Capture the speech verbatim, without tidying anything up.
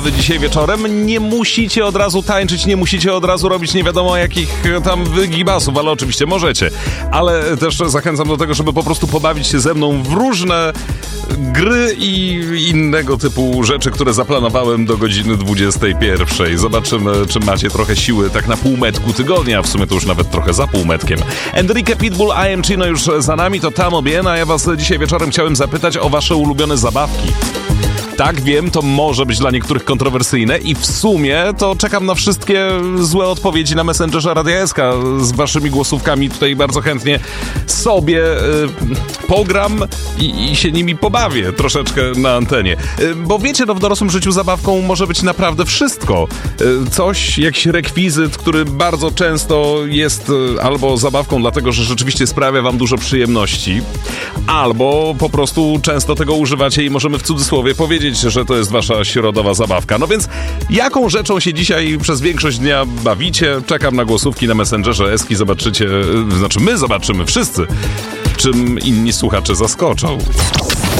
Dzisiaj wieczorem nie musicie od razu tańczyć, nie musicie od razu robić nie wiadomo jakich tam wygibasów, ale oczywiście możecie. Ale też zachęcam do tego, żeby po prostu pobawić się ze mną w różne gry i innego typu rzeczy, które zaplanowałem do godziny dwudziestej pierwszej. Zobaczymy, czy macie trochę siły tak na półmetku tygodnia, a w sumie to już nawet trochę za półmetkiem. Enrique Pitbull, I Am Chino już za nami, to Tamo Bien, a ja was dzisiaj wieczorem chciałem zapytać o wasze ulubione zabawki. Tak, wiem, to może być dla niektórych kontrowersyjne i w sumie to czekam na wszystkie złe odpowiedzi na Messengerze Radia S K z waszymi głosówkami. Tutaj bardzo chętnie sobie y, pogram i, i się nimi pobawię troszeczkę na antenie. Y, bo wiecie, no w dorosłym życiu zabawką może być naprawdę wszystko. Y, coś, jakiś rekwizyt, który bardzo często jest y, albo zabawką dlatego, że rzeczywiście sprawia wam dużo przyjemności, albo po prostu często tego używacie i możemy w cudzysłowie powiedzieć, że to jest wasza środowa zabawka. No więc jaką rzeczą się dzisiaj przez większość dnia bawicie? Czekam na głosówki na Messengerze Eski. Zobaczycie, znaczy my zobaczymy wszyscy, czym inni słuchacze zaskoczą.